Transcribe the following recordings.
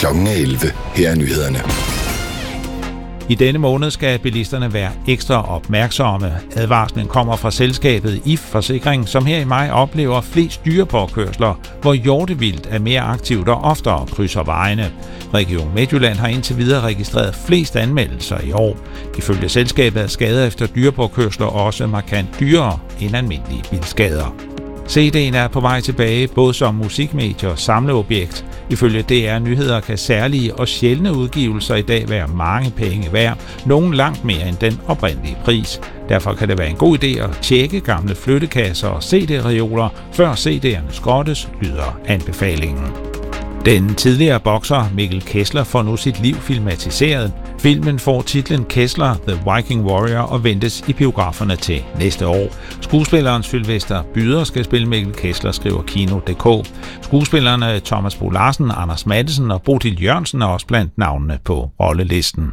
Klokken 11. Her er nyhederne. I denne måned skal bilisterne være ekstra opmærksomme. Advarslen kommer fra selskabet IF Forsikring, som her i maj oplever flest dyrepåkørsler, hvor hjortevildt er mere aktivt og oftere krydser vejene. Region Midtjylland har indtil videre registreret flest anmeldelser i år. Ifølge selskabet er skader efter dyrepåkørsler også markant dyrere end almindelige bilskader. CD'en er på vej tilbage, både som musikmedie og samleobjekt. Ifølge DR Nyheder kan særlige og sjældne udgivelser i dag være mange penge værd, nogen langt mere end den oprindelige pris. Derfor kan det være en god idé at tjekke gamle flyttekasser og CD-reoler, før CD'erne skrottes, lyder anbefalingen. Den tidligere bokser Mikkel Kessler får nu sit liv filmatiseret. Filmen får titlen Kessler, The Viking Warrior og ventes i biograferne til næste år. Skuespilleren Sylvester Byder skal spille Mikkel Kessler, skriver Kino.dk. Skuespillerne Thomas Bo Larsen, Anders Matthesen og Bodil Jørgensen er også blandt navnene på rollelisten.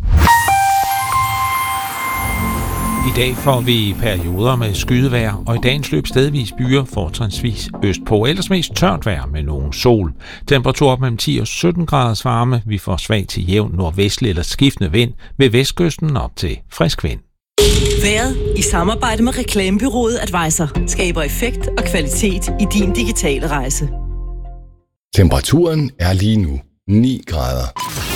I dag får vi perioder med skydevejr, og i dagens løb stedvis byer, fortrinsvis østpå. Ellers mest tørt vejr med nogen sol. Temperatur mellem 10 og 17 graders varme. Vi får svag til jævn nordvestlig eller skiftende vind ved vestkysten op til frisk vind. Vejret i samarbejde med reklamebureauet Advisor skaber effekt og kvalitet i din digitale rejse. Temperaturen er lige nu 9 grader.